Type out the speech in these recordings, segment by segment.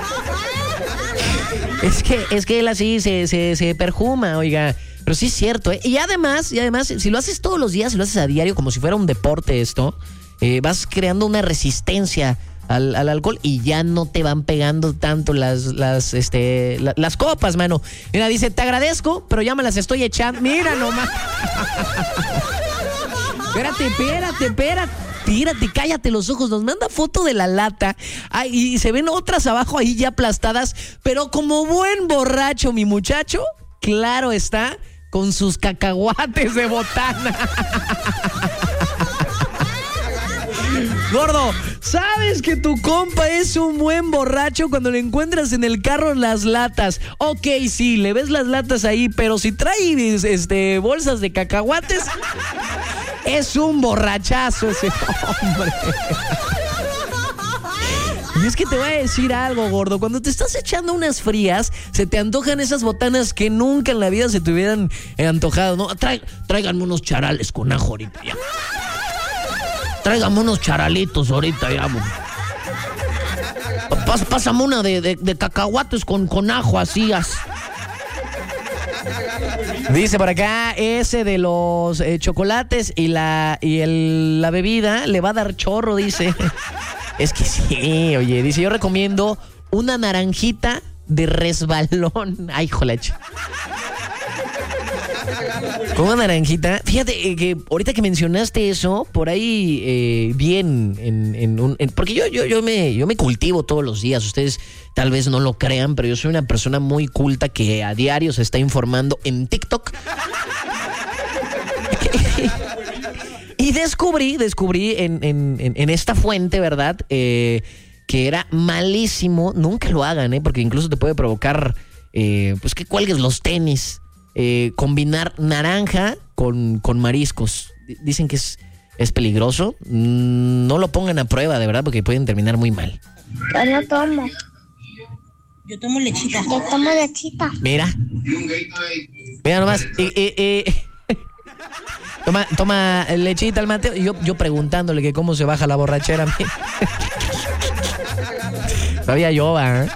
Es que él así se perfuma, oiga. Pero sí es cierto, ¿eh? Y además, si lo haces todos los días, si lo haces a diario, como si fuera un deporte esto, vas creando una resistencia al alcohol y ya no te van pegando tanto las copas, mano. Mira, dice, te agradezco, pero ya me las estoy echando. Mira nomás. Espérate, cállate los ojos. Nos manda foto de la lata. Ay, y se ven otras abajo ahí ya aplastadas. Pero como buen borracho, mi muchacho, claro está, con sus cacahuates de botana. Gordo, ¿sabes que tu compa es un buen borracho cuando le encuentras en el carro las latas? Ok, sí, le ves las latas ahí, pero si trae bolsas de cacahuates, es un borrachazo ese hombre. Y es que te voy a decir algo, gordo. Cuando te estás echando unas frías, se te antojan esas botanas que nunca en la vida se te hubieran antojado, ¿no? Tráiganme unos charales con ajo ahorita, ya. Tráigame unos charalitos ahorita, ya. Pásame una de cacahuates con ajo, así. Dice por acá, ese de los chocolates y la bebida le va a dar chorro, dice. Es que sí, oye, dice, yo recomiendo una naranjita de resbalón. Ay, jolache. Como naranjita. Fíjate que ahorita que mencionaste eso, por ahí porque yo me cultivo todos los días. Ustedes tal vez no lo crean, pero yo soy una persona muy culta que a diario se está informando en TikTok. Y descubrí en esta fuente, ¿verdad? Que era malísimo. Nunca lo hagan, porque incluso te puede provocar pues que cuelgues los tenis. Combinar naranja con mariscos. Dicen que es peligroso. No lo pongan a prueba, de verdad, porque pueden terminar muy mal. Yo no tomo. Yo tomo lechita. Yo tomo lechita. Mira nomás. Toma lechita al Mateo. Y yo preguntándole que cómo se baja la borrachera. Sabía yo, ¿eh?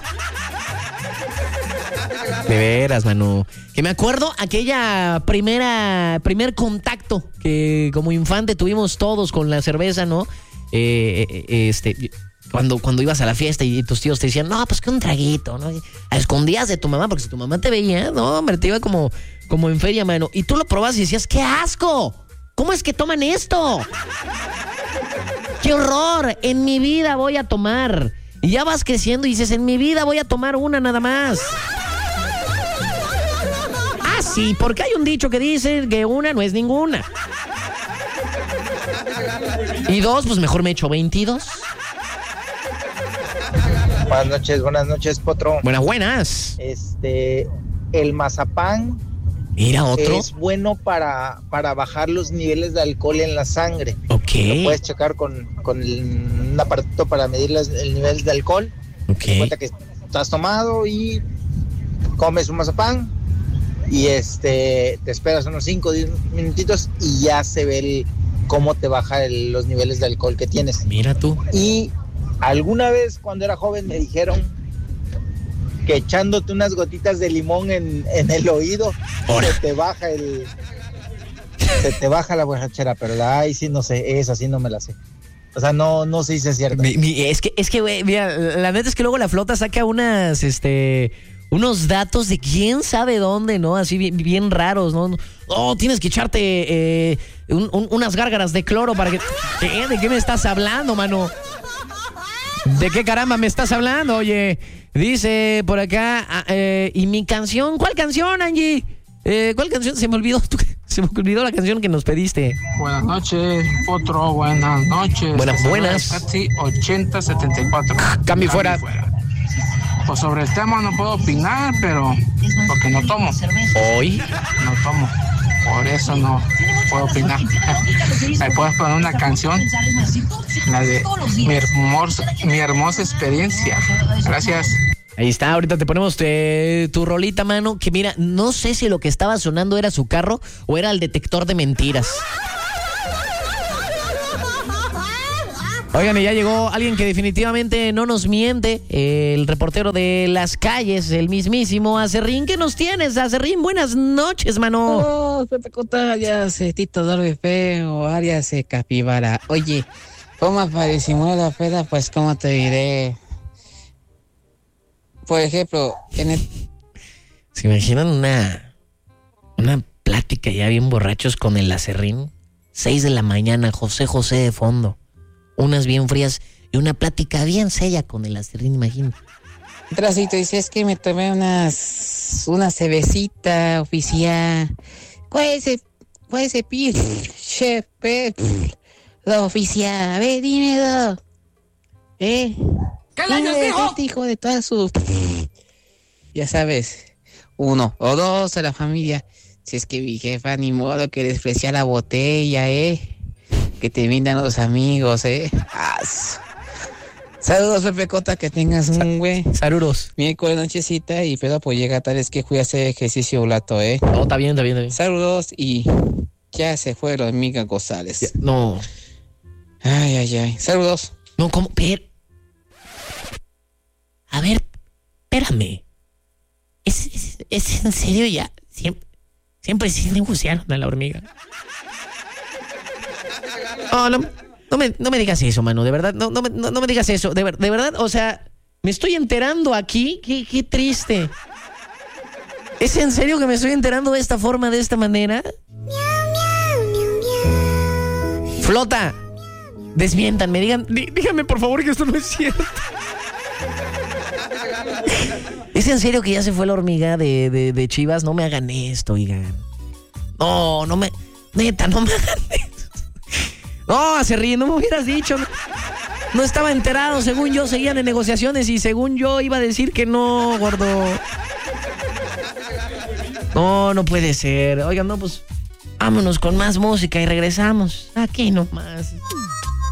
De veras, Manu. Que me acuerdo aquella primer contacto que como infante tuvimos todos con la cerveza, ¿no? Cuando ibas a la fiesta y tus tíos te decían, no, pues que un traguito, ¿no? A escondidas de tu mamá, porque si tu mamá te veía, no, hombre, te iba como en feria, mano. Y tú lo probabas y decías, ¡qué asco! ¿Cómo es que toman esto? ¡Qué horror! En mi vida voy a tomar. Y ya vas creciendo y dices, en mi vida voy a tomar una nada más. Ah, sí, porque hay un dicho que dice que una no es ninguna. Y dos, pues mejor me echo 22. Buenas noches, Potro. Buenas. El mazapán. Mira, otro. Es bueno para bajar los niveles de alcohol en la sangre. Ok. Lo puedes checar con un aparatito para medir el nivel de alcohol. Ok. Te cuenta que estás tomado y comes un mazapán y te esperas unos 5 o 10 minutitos y ya se ve cómo te baja los niveles de alcohol que tienes. Mira tú. Y alguna vez cuando era joven me dijeron que echándote unas gotitas de limón en el oído se te baja la borrachera, pero sí no sé, esa sí no me la sé. O sea, no sé si es cierto. Es que, güey, mira, la neta es que luego la flota saca unos datos de quién sabe dónde, ¿no? Así bien raros, ¿no? Oh, tienes que echarte unas gárgaras de cloro para que... ¿De qué me estás hablando, mano? ¿De qué caramba me estás hablando, oye? Dice por acá, ¿y mi canción? ¿Cuál canción, Angie? ¿Cuál canción? Se me olvidó la canción que nos pediste. Buenas noches, Potro, buenas noches. Buenas. Casi 8074. Cambio fuera. Pues sobre el tema no puedo opinar, pero porque no tomo. ¿Hoy? No tomo. Por eso no puedo opinar. ¿Me puedes poner una canción? La de mi hermosa experiencia. Gracias. Ahí está, ahorita te ponemos tu rolita, mano. Que mira, no sé si lo que estaba sonando era su carro o era el detector de mentiras. Oigan, y ya llegó alguien que definitivamente no nos miente, el reportero de las calles, el mismísimo Acerrín. ¿Qué nos tienes, Acerrín? Buenas noches, mano. Oh, Pepe Cota, alias Tito Dorbe Feo, alias Capibara. Oye, ¿cómo para disimular la peda? Pues, ¿cómo te diré? Por ejemplo, ¿Se imaginan una plática ya bien borrachos con el Acerrín? 6 de la mañana, José de fondo. Unas bien frías y una plática bien seria con el Acerrín, imagínate. entras y te dices que me tomé una cervecita oficial. ¿Cuál es el pir? Chef, lo oficial. A ver, dime dos. ¿Qué le hijo de todas sus... Ya sabes, 1 o 2 a la familia. Si es que mi jefa, ni modo que desprecia la botella, que te brindan los amigos, Saludos, Pepe Cota, que tengas un güey. Saludos. Miércoles nochecita y pero pues llega tal vez que fui a hacer ejercicio un rato, No, está bien. Saludos y ya se fue la amiga González. Ya, no. Ay. Saludos. No, ¿cómo? A ver, espérame. ¿Es en serio ya? Siempre sí negociaron a la hormiga. No me digas eso, mano, de verdad, no me digas eso, de verdad, o sea, me estoy enterando aquí, qué triste. ¿Es en serio que me estoy enterando de esta forma, de esta manera? Flota, desmiéntanme, díganme por favor que esto no es cierto. ¿Es en serio que ya se fue la hormiga de Chivas? No me hagan esto, oigan. No me hagan esto. No, Acerrín, no me hubieras dicho. No estaba enterado, según yo seguían en negociaciones y según yo iba a decir que no, gordo. No puede ser. Oigan, no, pues vámonos con más música y regresamos. Aquí nomás.